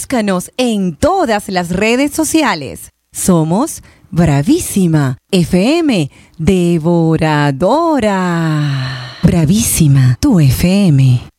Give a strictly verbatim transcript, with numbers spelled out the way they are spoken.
Búscanos en todas las redes sociales. Somos Bravísima F M Devoradora. Bravísima, tu F M.